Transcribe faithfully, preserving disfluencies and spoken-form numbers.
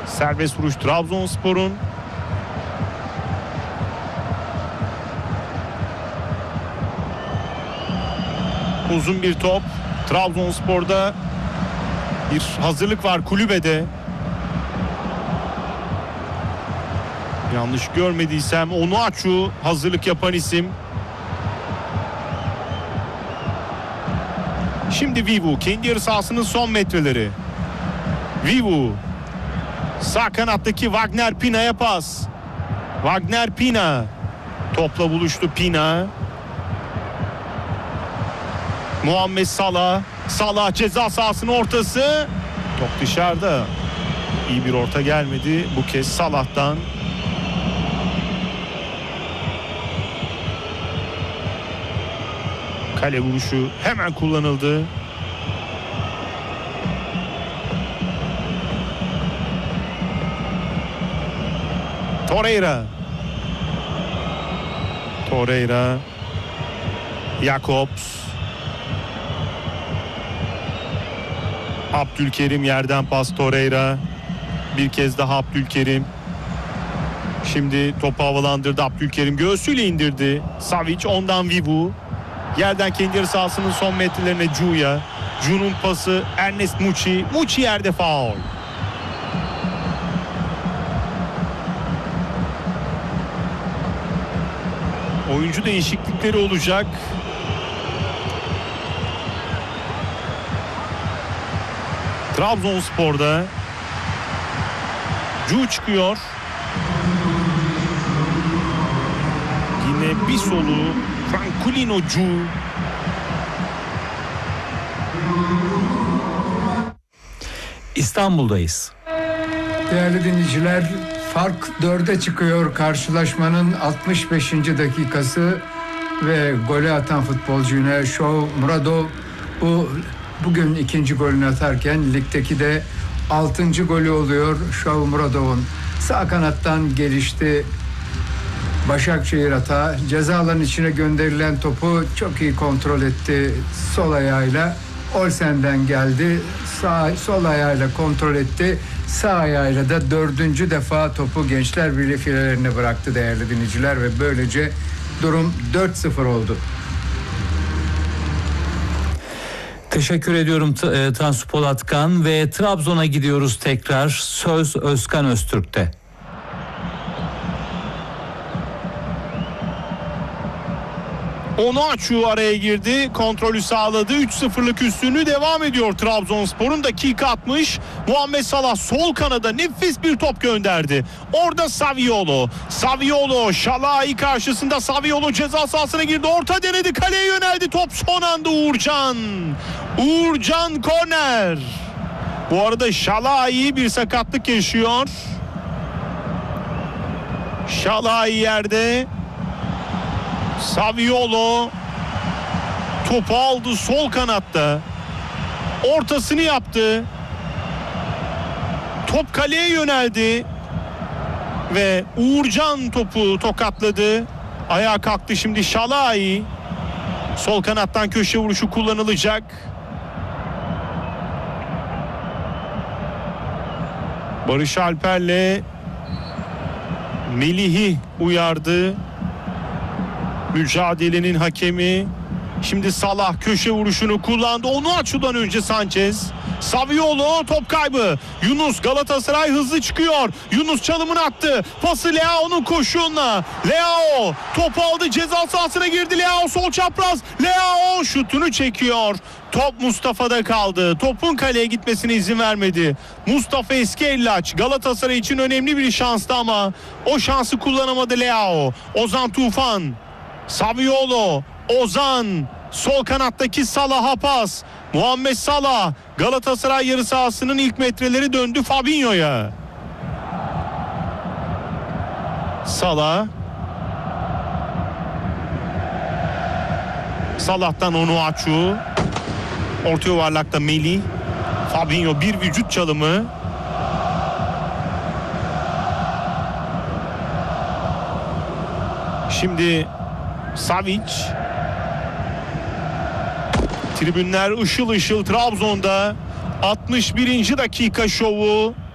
Serbest vuruş Trabzonspor'un. Uzun bir top. Trabzonspor'da bir hazırlık var kulübede. Yanlış görmediysem Onuachu hazırlık yapan isim. Şimdi Vivu kendi yarı sahasının son metreleri. Vivu sağ kanattaki Wagner Pina'ya pas. Wagner Pina topla buluştu. Pina. Muhammed Salah. Salah ceza sahasının ortası. Top dışarıda. İyi bir orta gelmedi bu kez Salah'tan. Kale vuruşu hemen kullanıldı. Torreira. Torreira. Jakobs. Abdülkerim yerden pas Torreira. Bir kez daha Abdülkerim. Şimdi topu havalandırdı Abdülkerim. Göğsüyle indirdi. Savic, ondan Vivu. Yerden kendi yarı sahasının son metrelerine Cu'ya. Cu'nun pası Ernest Muçi. Muçi yerde faul. Oyuncu değişiklikleri olacak. Trabzonspor'da Cu çıkıyor. Yine bir solu Franculino Cu. İstanbul'dayız. Değerli dinleyiciler, fark dörde çıkıyor karşılaşmanın altmış beşinci dakikası ve golü atan futbolcu yine Şov Muradov bu bugün ikinci golünü atarken ligdeki de altıncı golü oluyor Şov Muradov'un. Sağ kanattan gelişti. Başakşehir hata. Ceza alanının içine gönderilen topu çok iyi kontrol etti sol ayağıyla. Olsen'den geldi. Sağ, sol ayağıyla kontrol etti. Sağ ayağıyla da dördüncü defa topu Gençler Birliği filelerine bıraktı değerli dinleyiciler ve böylece durum dört sıfır oldu. Teşekkür ediyorum Tansu Polatkan ve Trabzon'a gidiyoruz tekrar. Söz Özkan Öztürk'te. Onuachu araya girdi. Kontrolü sağladı. üç sıfırlık üstünlüğü devam ediyor Trabzonspor'un. Dakika altmış. Muhammed Salah sol kanada nefis bir top gönderdi. Orada Saviolo. Saviolo Şalai karşısında. Saviolo ceza sahasına girdi. Orta denedi. Kaleye yöneldi. Top son anda Uğurcan. Uğurcan korner. Bu arada Şalai bir sakatlık yaşıyor. Şalai yerde. Saviolo topu aldı sol kanatta. Ortasını yaptı. Top kaleye yöneldi. Ve Uğurcan topu tokatladı. Ayağa kalktı şimdi Şalai. Sol kanattan köşe vuruşu kullanılacak. Barış Alper'le Melih'i uyardı. Mücadelenin hakemi. Şimdi Salah köşe vuruşunu kullandı. Onuachu'dan önce Sanchez. Saviolo top kaybı. Yunus Galatasaray hızlı çıkıyor. Yunus çalımını attı. Pası Leao'nun koşuğuna. Leao top aldı. Ceza sahasına girdi. Leao sol çapraz. Leao şutunu çekiyor. Top Mustafa'da kaldı. Topun kaleye gitmesine izin vermedi. Mustafa Eskellaç Galatasaray için önemli bir şanstı ama o şansı kullanamadı Leao. Ozan Tufan. Saviolo, Ozan, sol kanattaki Salah'a pas. Muhammed Salah, Galatasaray yarı sahasının ilk metreleri döndü Fabinho'ya. Salah. Salah'tan Onuachu. Orta yuvarlakta Melih. Fabinho bir vücut çalımı. Şimdi Savic. Tribünler ışıl ışıl Trabzon'da. altmış birinci dakika şovu.